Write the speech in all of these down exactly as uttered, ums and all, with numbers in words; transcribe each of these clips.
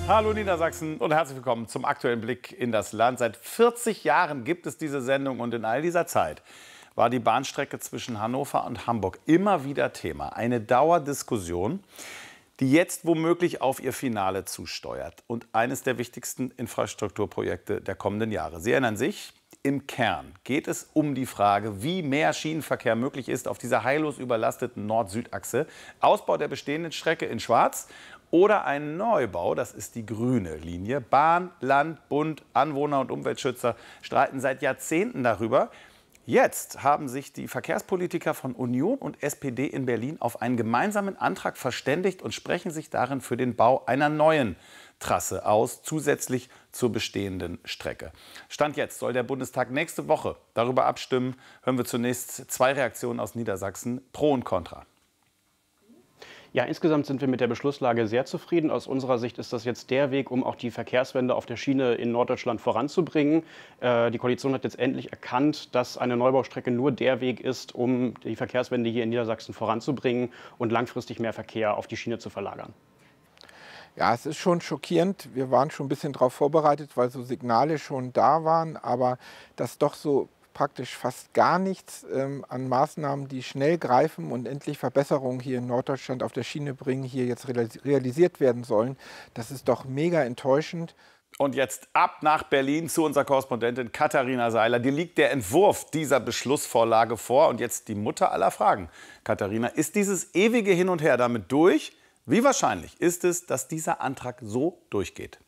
Hallo Niedersachsen und herzlich willkommen zum aktuellen Blick in das Land. Seit vierzig Jahren gibt es diese Sendung und in all dieser Zeit war die Bahnstrecke zwischen Hannover und Hamburg immer wieder Thema. Eine Dauerdiskussion, die jetzt womöglich auf ihr Finale zusteuert und eines der wichtigsten Infrastrukturprojekte der kommenden Jahre. Sie erinnern sich, im Kern geht es um die Frage, wie mehr Schienenverkehr möglich ist auf dieser heillos überlasteten Nord-Süd-Achse. Ausbau der bestehenden Strecke in Schwarz oder ein Neubau, das ist die grüne Linie. Bahn, Land, Bund, Anwohner und Umweltschützer streiten seit Jahrzehnten darüber. Jetzt haben sich die Verkehrspolitiker von Union und S P D in Berlin auf einen gemeinsamen Antrag verständigt und sprechen sich darin für den Bau einer neuen Trasse aus, zusätzlich zur bestehenden Strecke. Stand jetzt soll der Bundestag nächste Woche darüber abstimmen. Hören wir zunächst zwei Reaktionen aus Niedersachsen, pro und contra. Ja, insgesamt sind wir mit der Beschlusslage sehr zufrieden. Aus unserer Sicht ist das jetzt der Weg, um auch die Verkehrswende auf der Schiene in Norddeutschland voranzubringen. Äh, die Koalition hat jetzt endlich erkannt, dass eine Neubaustrecke nur der Weg ist, um die Verkehrswende hier in Niedersachsen voranzubringen und langfristig mehr Verkehr auf die Schiene zu verlagern. Ja, es ist schon schockierend. Wir waren schon ein bisschen darauf vorbereitet, weil so Signale schon da waren. Aber dass doch so praktisch fast gar nichts ähm, an Maßnahmen, die schnell greifen und endlich Verbesserungen hier in Norddeutschland auf der Schiene bringen, hier jetzt realisiert werden sollen, das ist doch mega enttäuschend. Und jetzt ab nach Berlin zu unserer Korrespondentin Katharina Seiler. Dir liegt der Entwurf dieser Beschlussvorlage vor. Und jetzt die Mutter aller Fragen. Katharina, ist dieses ewige Hin und Her damit durch? Wie wahrscheinlich ist es, dass dieser Antrag so durchgeht?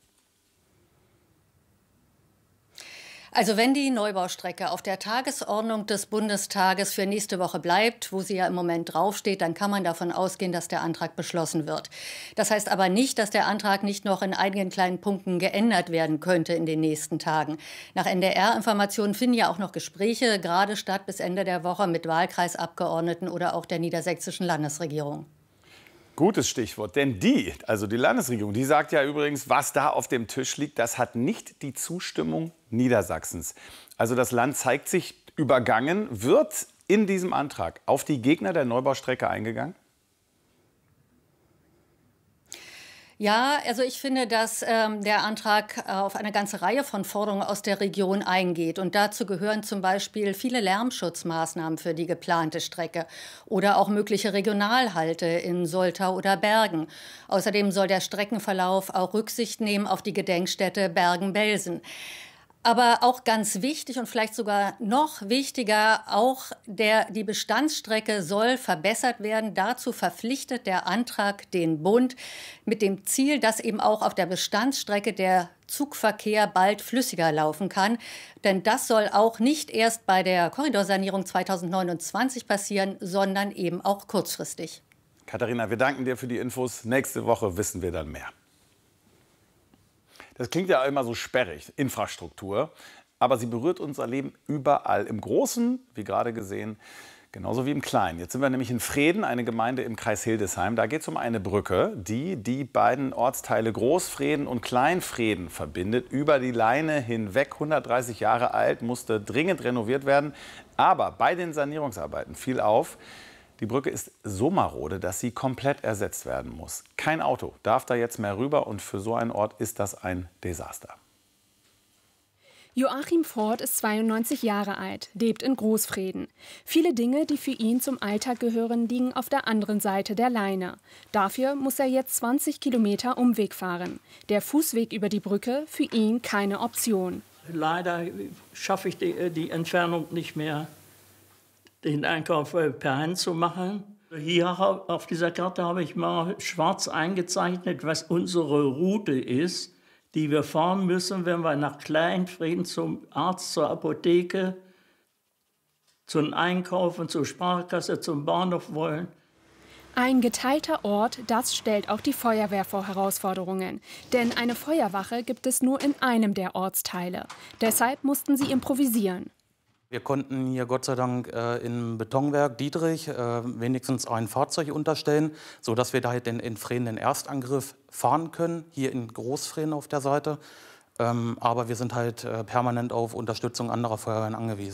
Also wenn die Neubaustrecke auf der Tagesordnung des Bundestages für nächste Woche bleibt, wo sie ja im Moment draufsteht, dann kann man davon ausgehen, dass der Antrag beschlossen wird. Das heißt aber nicht, dass der Antrag nicht noch in einigen kleinen Punkten geändert werden könnte in den nächsten Tagen. Nach N D R-Informationen finden ja auch noch Gespräche gerade statt bis Ende der Woche mit Wahlkreisabgeordneten oder auch der niedersächsischen Landesregierung. Gutes Stichwort, denn die, also die Landesregierung, die sagt ja übrigens, was da auf dem Tisch liegt, das hat nicht die Zustimmung Niedersachsens. Also das Land zeigt sich übergangen. Wird in diesem Antrag auf die Gegner der Neubaustrecke eingegangen? Ja, also ich finde, dass ähm, der Antrag auf eine ganze Reihe von Forderungen aus der Region eingeht. Und dazu gehören zum Beispiel viele Lärmschutzmaßnahmen für die geplante Strecke oder auch mögliche Regionalhalte in Soltau oder Bergen. Außerdem soll der Streckenverlauf auch Rücksicht nehmen auf die Gedenkstätte Bergen-Belsen. Aber auch ganz wichtig und vielleicht sogar noch wichtiger, auch der, die Bestandsstrecke soll verbessert werden. Dazu verpflichtet der Antrag den Bund mit dem Ziel, dass eben auch auf der Bestandsstrecke der Zugverkehr bald flüssiger laufen kann. Denn das soll auch nicht erst bei der Korridorsanierung zweitausendneunundzwanzig passieren, sondern eben auch kurzfristig. Katharina, wir danken dir für die Infos. Nächste Woche wissen wir dann mehr. Das klingt ja immer so sperrig, Infrastruktur, aber sie berührt unser Leben überall, im Großen, wie gerade gesehen, genauso wie im Kleinen. Jetzt sind wir nämlich in Vreden, eine Gemeinde im Kreis Hildesheim. Da geht es um eine Brücke, die die beiden Ortsteile Großvreden und Kleinvreden verbindet. Über die Leine hinweg, hundertdreißig Jahre alt, musste dringend renoviert werden. Aber bei den Sanierungsarbeiten fiel auf, die Brücke ist so marode, dass sie komplett ersetzt werden muss. Kein Auto darf da jetzt mehr rüber und für so einen Ort ist das ein Desaster. Joachim Ford ist zweiundneunzig Jahre alt, lebt in Großvreden. Viele Dinge, die für ihn zum Alltag gehören, liegen auf der anderen Seite der Leine. Dafür muss er jetzt zwanzig Kilometer Umweg fahren. Der Fußweg über die Brücke für ihn keine Option. Leider schaffe ich die, die Entfernung nicht mehr, den Einkauf per Hand zu machen. Hier auf dieser Karte habe ich mal schwarz eingezeichnet, was unsere Route ist, die wir fahren müssen, wenn wir nach Kleinvreden zum Arzt, zur Apotheke, zum Einkaufen, zur Sparkasse, zum Bahnhof wollen. Ein geteilter Ort, das stellt auch die Feuerwehr vor Herausforderungen. Denn eine Feuerwache gibt es nur in einem der Ortsteile. Deshalb mussten sie improvisieren. Wir konnten hier Gott sei Dank äh, im Betonwerk Dietrich äh, wenigstens ein Fahrzeug unterstellen, sodass wir da den in Vreden den Erstangriff fahren können, hier in Großvreden auf der Seite. Ähm, aber wir sind halt äh, permanent auf Unterstützung anderer Feuerwehren angewiesen.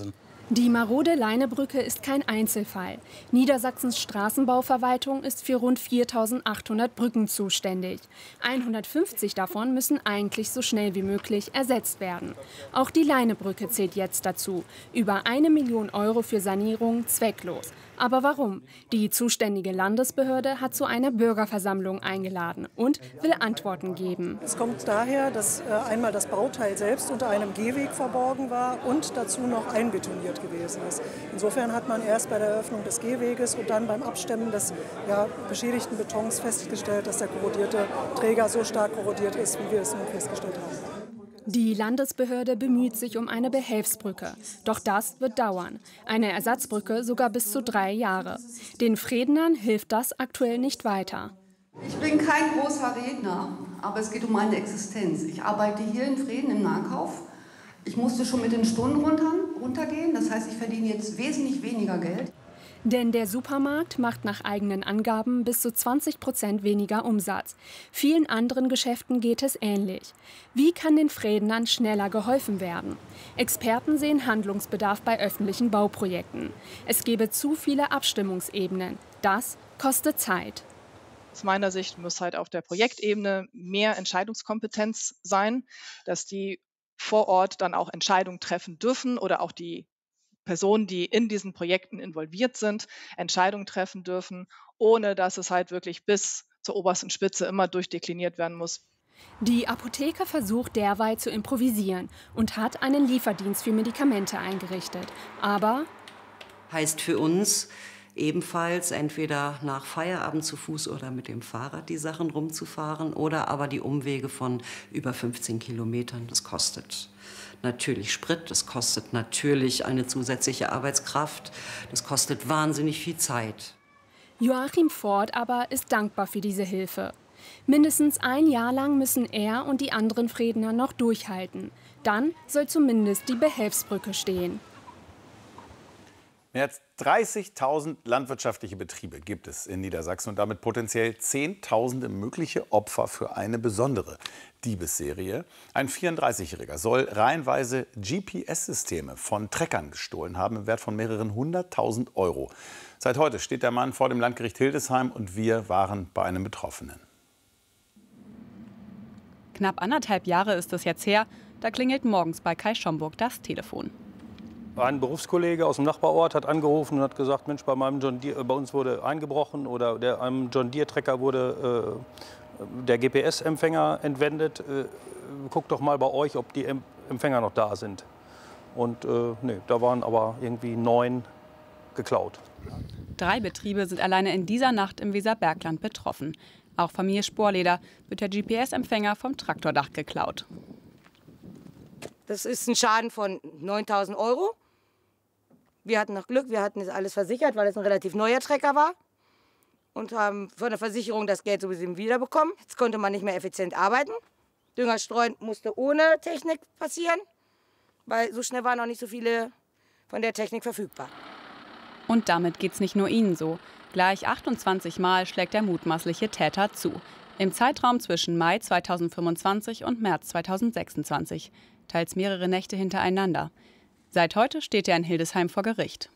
Die marode Leinebrücke ist kein Einzelfall. Niedersachsens Straßenbauverwaltung ist für rund viertausendachthundert Brücken zuständig. hundertfünfzig davon müssen eigentlich so schnell wie möglich ersetzt werden. Auch die Leinebrücke zählt jetzt dazu. Über eine Million Euro für Sanierung zwecklos. Aber warum? Die zuständige Landesbehörde hat zu einer Bürgerversammlung eingeladen und will Antworten geben. Es kommt daher, dass äh, einmal das Bauteil selbst unter einem Gehweg verborgen war und dazu noch einbetoniert gewesen ist. Insofern hat man erst bei der Eröffnung des Gehweges und dann beim Abstemmen des ja, beschädigten Betons festgestellt, dass der korrodierte Träger so stark korrodiert ist, wie wir es nun festgestellt haben. Die Landesbehörde bemüht sich um eine Behelfsbrücke. Doch das wird dauern. Eine Ersatzbrücke sogar bis zu drei Jahre. Den Fredenern hilft das aktuell nicht weiter. Ich bin kein großer Redner, aber es geht um meine Existenz. Ich arbeite hier in Vreden im Nahkauf. Ich musste schon mit den Stunden runter, runtergehen. Das heißt, ich verdiene jetzt wesentlich weniger Geld. Denn der Supermarkt macht nach eigenen Angaben bis zu zwanzig Prozent weniger Umsatz. Vielen anderen Geschäften geht es ähnlich. Wie kann den Fredenern schneller geholfen werden? Experten sehen Handlungsbedarf bei öffentlichen Bauprojekten. Es gebe zu viele Abstimmungsebenen. Das kostet Zeit. Aus meiner Sicht muss halt auf der Projektebene mehr Entscheidungskompetenz sein, dass die vor Ort dann auch Entscheidungen treffen dürfen oder auch die Personen, die in diesen Projekten involviert sind, Entscheidungen treffen dürfen, ohne dass es halt wirklich bis zur obersten Spitze immer durchdekliniert werden muss. Die Apotheke versucht derweil zu improvisieren und hat einen Lieferdienst für Medikamente eingerichtet. Aber heißt für uns ebenfalls entweder nach Feierabend zu Fuß oder mit dem Fahrrad die Sachen rumzufahren oder aber die Umwege von über fünfzehn Kilometern. Das kostet natürlich Sprit, das kostet natürlich eine zusätzliche Arbeitskraft, das kostet wahnsinnig viel Zeit. Joachim Ford aber ist dankbar für diese Hilfe. Mindestens ein Jahr lang müssen er und die anderen Fredener noch durchhalten. Dann soll zumindest die Behelfsbrücke stehen. Mehr als dreißigtausend landwirtschaftliche Betriebe gibt es in Niedersachsen und damit potenziell Zehntausende mögliche Opfer für eine besondere Diebesserie. Ein vierunddreißigjähriger soll reihenweise G P S-Systeme von Treckern gestohlen haben im Wert von mehreren hunderttausend Euro. Seit heute steht der Mann vor dem Landgericht Hildesheim und wir waren bei einem Betroffenen. Knapp anderthalb Jahre ist es jetzt her, da klingelt morgens bei Kai Schomburg das Telefon. Ein Berufskollege aus dem Nachbarort hat angerufen und hat gesagt, Mensch, bei, meinem John Deere, bei uns wurde eingebrochen oder der, einem John Deere-Trecker wurde äh, der G P S-Empfänger entwendet. Äh, guckt doch mal bei euch, ob die Empfänger noch da sind. Und äh, nee, da waren aber irgendwie neun geklaut. Drei Betriebe sind alleine in dieser Nacht im Weserbergland betroffen. Auch Familie Sporleder wird der G P S-Empfänger vom Traktordach geklaut. Das ist ein Schaden von neuntausend Euro. Wir hatten noch Glück, wir hatten das alles versichert, weil es ein relativ neuer Trecker war. Und haben von der Versicherung das Geld sowieso wiederbekommen. Jetzt konnte man nicht mehr effizient arbeiten. Dünger streuen musste ohne Technik passieren, weil so schnell waren noch nicht so viele von der Technik verfügbar. Und damit geht's nicht nur ihnen so. Gleich achtundzwanzig Mal schlägt der mutmaßliche Täter zu. Im Zeitraum zwischen Mai zweitausendfünfundzwanzig und März zweitausendsechsundzwanzig. Teils mehrere Nächte hintereinander. Seit heute steht er in Hildesheim vor Gericht.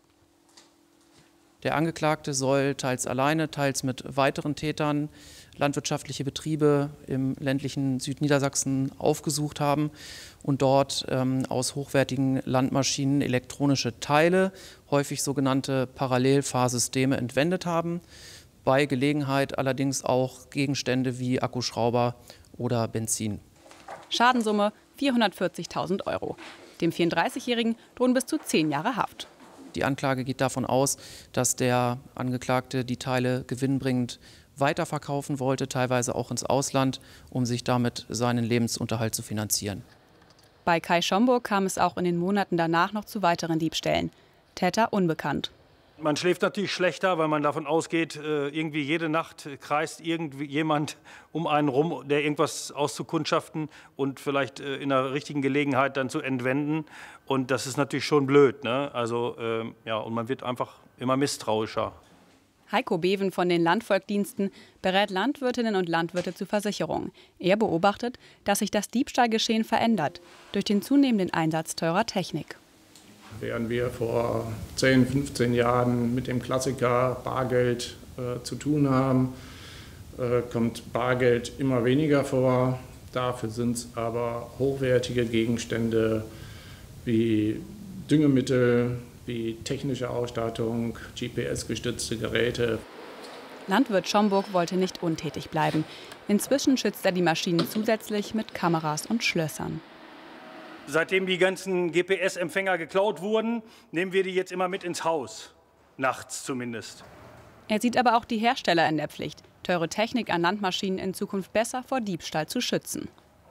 Der Angeklagte soll teils alleine, teils mit weiteren Tätern landwirtschaftliche Betriebe im ländlichen Südniedersachsen aufgesucht haben und dort ähm, aus hochwertigen Landmaschinen elektronische Teile, häufig sogenannte Parallelfahrsysteme, entwendet haben. Bei Gelegenheit allerdings auch Gegenstände wie Akkuschrauber oder Benzin. Schadensumme vierhundertvierzigtausend Euro. Dem vierunddreißigjährigen drohen bis zu zehn Jahre Haft. Die Anklage geht davon aus, dass der Angeklagte die Teile gewinnbringend weiterverkaufen wollte, teilweise auch ins Ausland, um sich damit seinen Lebensunterhalt zu finanzieren. Bei Kai Schomburg kam es auch in den Monaten danach noch zu weiteren Diebstählen. Täter unbekannt. Man schläft natürlich schlechter, weil man davon ausgeht, irgendwie jede Nacht kreist irgendjemand um einen rum, der irgendwas auszukundschaften und vielleicht in der richtigen Gelegenheit dann zu entwenden. Und das ist natürlich schon blöd, ne? Also, ja, und man wird einfach immer misstrauischer. Heiko Beven von den Landvolkdiensten berät Landwirtinnen und Landwirte zu Versicherungen. Er beobachtet, dass sich das Diebstahlgeschehen verändert durch den zunehmenden Einsatz teurer Technik. Während wir vor zehn, fünfzehn Jahren mit dem Klassiker Bargeld äh, zu tun haben, äh, kommt Bargeld immer weniger vor. Dafür sind es aber hochwertige Gegenstände wie Düngemittel, wie technische Ausstattung, G P S-gestützte Geräte. Landwirt Schomburg wollte nicht untätig bleiben. Inzwischen schützt er die Maschinen zusätzlich mit Kameras und Schlössern. Seitdem die ganzen G P S-Empfänger geklaut wurden, nehmen wir die jetzt immer mit ins Haus. Nachts zumindest. Er sieht aber auch die Hersteller in der Pflicht, teure Technik an Landmaschinen in Zukunft besser vor Diebstahl zu schützen.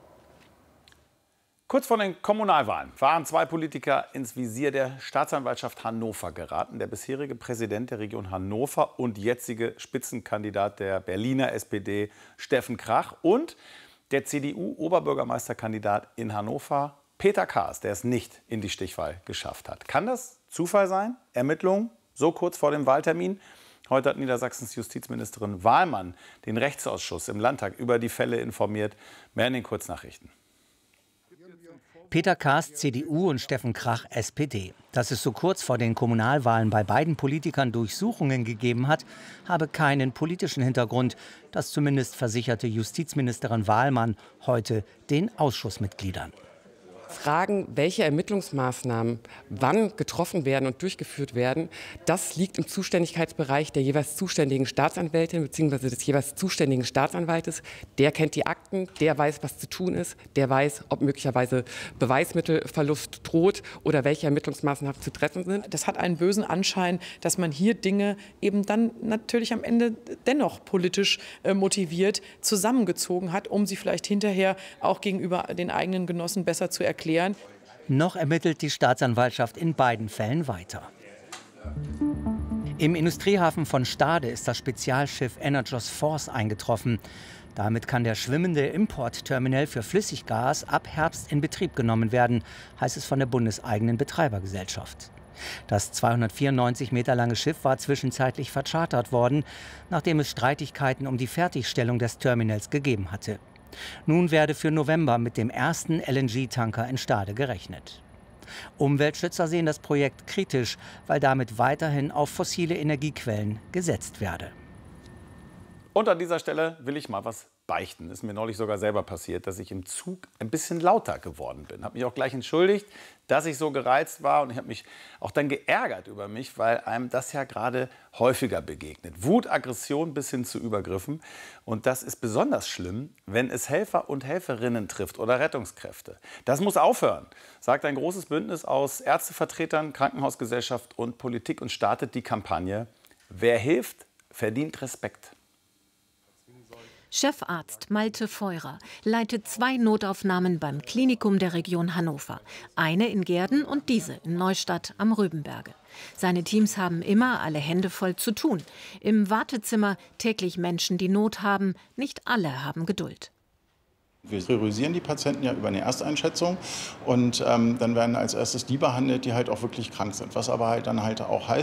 Kurz vor den Kommunalwahlen waren zwei Politiker ins Visier der Staatsanwaltschaft Hannover geraten. Der bisherige Präsident der Region Hannover und jetzige Spitzenkandidat der Berliner S P D, Steffen Krach, und der C D U-Oberbürgermeisterkandidat in Hannover, Peter Kaas, der es nicht in die Stichwahl geschafft hat. Kann das Zufall sein? Ermittlungen so kurz vor dem Wahltermin? Heute hat Niedersachsens Justizministerin Wahlmann den Rechtsausschuss im Landtag über die Fälle informiert. Mehr in den Kurznachrichten. Peter Kaas, C D U, und Steffen Krach, S P D. Dass es so kurz vor den Kommunalwahlen bei beiden Politikern Durchsuchungen gegeben hat, habe keinen politischen Hintergrund. Das zumindest versicherte Justizministerin Wahlmann heute den Ausschussmitgliedern. Fragen, welche Ermittlungsmaßnahmen wann getroffen werden und durchgeführt werden, das liegt im Zuständigkeitsbereich der jeweils zuständigen Staatsanwältin bzw. des jeweils zuständigen Staatsanwaltes. Der kennt die Akten, der weiß, was zu tun ist, der weiß, ob möglicherweise Beweismittelverlust droht oder welche Ermittlungsmaßnahmen zu treffen sind. Das hat einen bösen Anschein, dass man hier Dinge eben dann natürlich am Ende dennoch politisch äh, motiviert zusammengezogen hat, um sie vielleicht hinterher auch gegenüber den eigenen Genossen besser zu erklären. Erklären. Noch ermittelt die Staatsanwaltschaft in beiden Fällen weiter. Im Industriehafen von Stade ist das Spezialschiff Energos Force eingetroffen. Damit kann der schwimmende Importterminal für Flüssiggas ab Herbst in Betrieb genommen werden, heißt es von der bundeseigenen Betreibergesellschaft. Das zweihundertvierundneunzig Meter lange Schiff war zwischenzeitlich verchartert worden, nachdem es Streitigkeiten um die Fertigstellung des Terminals gegeben hatte. Nun werde für November mit dem ersten L N G-Tanker in Stade gerechnet. Umweltschützer sehen das Projekt kritisch, weil damit weiterhin auf fossile Energiequellen gesetzt werde. Und an dieser Stelle will ich mal was beichten. Ist mir neulich sogar selber passiert, dass ich im Zug ein bisschen lauter geworden bin. Habe mich auch gleich entschuldigt, dass ich so gereizt war, und ich habe mich auch dann geärgert über mich, weil einem das ja gerade häufiger begegnet. Wut, Aggression bis hin zu Übergriffen. Und das ist besonders schlimm, wenn es Helfer und Helferinnen trifft oder Rettungskräfte. Das muss aufhören, sagt ein großes Bündnis aus Ärztevertretern, Krankenhausgesellschaft und Politik und startet die Kampagne „Wer hilft, verdient Respekt“. Chefarzt Malte Feurer leitet zwei Notaufnahmen beim Klinikum der Region Hannover. Eine in Gehrden und diese in Neustadt am Rübenberge. Seine Teams haben immer alle Hände voll zu tun. Im Wartezimmer täglich Menschen, die Not haben. Nicht alle haben Geduld. Wir priorisieren die Patienten ja über eine Ersteinschätzung, und ähm, dann werden als erstes die behandelt, die halt auch wirklich krank sind. Was aber halt dann halt auch heißt,